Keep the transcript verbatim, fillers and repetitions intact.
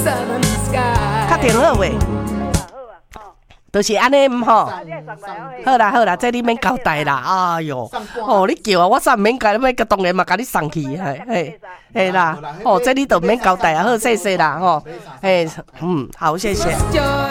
较挺好喂。就是安尼唔吼，好啦好啦，这你免交代啦，哎哟，哦你叫啊，我煞唔免交，你当然嘛甲你送去，嘿嘿，嘿啦，哦这你都免交代啊，好谢谢啦，吼，嘿，嗯，好谢谢。